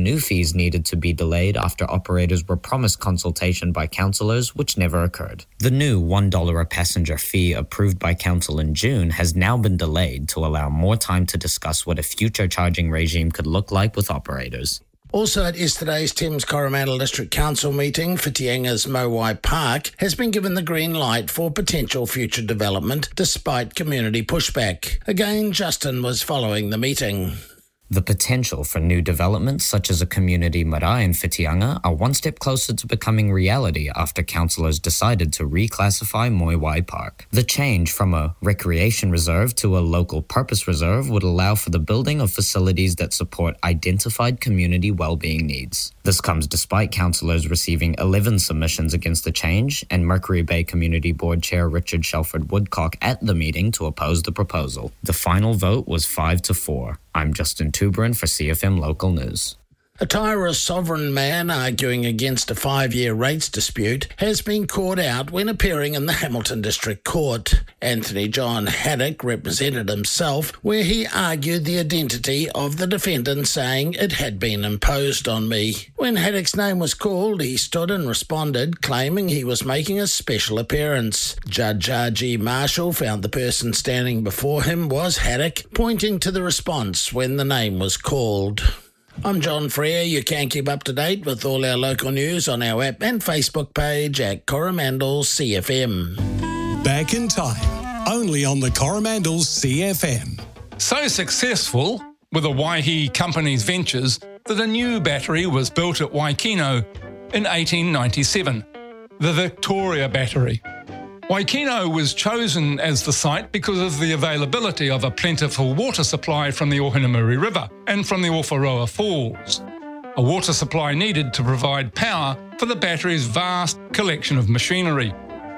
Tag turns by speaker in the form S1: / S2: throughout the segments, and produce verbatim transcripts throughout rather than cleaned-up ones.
S1: new fees needed to be delayed after operators were promised consultation by councillors, which never occurred. The new one dollar a passenger fee approved by council in June has now been delayed to allow more time to discuss what a future charging regime could look like with operators.
S2: Also at yesterday's Thames Coromandel District Council meeting, Whitianga's Mowai Park has been given the green light for potential future development despite community pushback. Again, Justin was following the meeting.
S1: The potential for new developments such as a community marae in Whitianga are one step closer to becoming reality after councillors decided to reclassify Mowai Park. The change from a recreation reserve to a local purpose reserve would allow for the building of facilities that support identified community well-being needs. This comes despite councillors receiving eleven submissions against the change and Mercury Bay Community Board Chair Richard Shelford Woodcock at the meeting to oppose the proposal. The final vote was five to four. I'm Justin Tuberin for C F M Local News.
S2: A Taira sovereign man arguing against a five-year rates dispute has been caught out when appearing in the Hamilton District Court. Anthony John Haddock represented himself, where he argued the identity of the defendant, saying it had been imposed on me. When Haddock's name was called, he stood and responded, claiming he was making a special appearance. Judge R G Marshall found the person standing before him was Haddock, pointing to the response when the name was called. I'm John Freer. You can keep up to date with all our local news on our app and Facebook page at Coromandel C F M.
S3: Back in time, only on the Coromandel C F M.
S4: So successful with the Waihi Company's ventures that a new battery was built at Waikino in eighteen ninety-seven, the Victoria Battery. Waikino was chosen as the site because of the availability of a plentiful water supply from the Ohinamuri River and from the Ōwharoa Falls, a water supply needed to provide power for the battery's vast collection of machinery.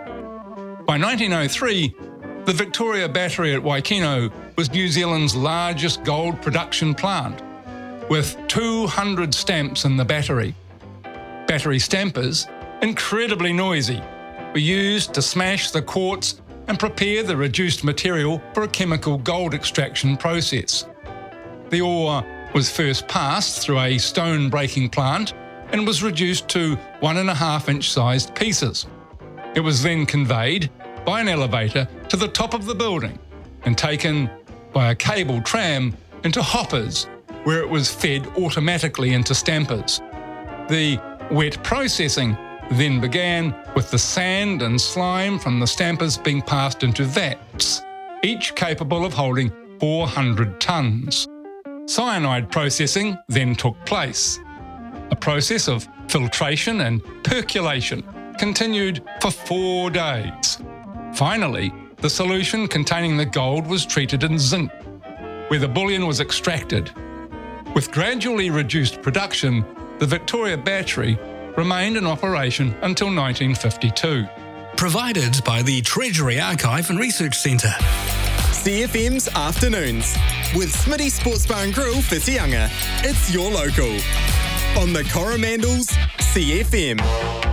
S4: By nineteen oh three, the Victoria Battery at Waikino was New Zealand's largest gold production plant, with two hundred stamps in the battery. Battery stampers, incredibly noisy, were used to smash the quartz and prepare the reduced material for a chemical gold extraction process. The ore was first passed through a stone-breaking plant and was reduced to one and a half inch sized pieces. It was then conveyed by an elevator to the top of the building and taken by a cable tram into hoppers, where it was fed automatically into stampers. The wet processing then began, with the sand and slime from the stampers being passed into vats, each capable of holding four hundred tonnes. Cyanide processing then took place. A process of filtration and percolation continued for four days. Finally, the solution containing the gold was treated in zinc, where the bullion was extracted. With gradually reduced production, the Victoria Battery remained in operation until nineteen fifty-two.
S3: Provided by the Treasury Archive and Research Centre.
S5: C F M's Afternoons with Smitty Sports Bar and Grill Whitianga. It's your local on the Coromandel's C F M.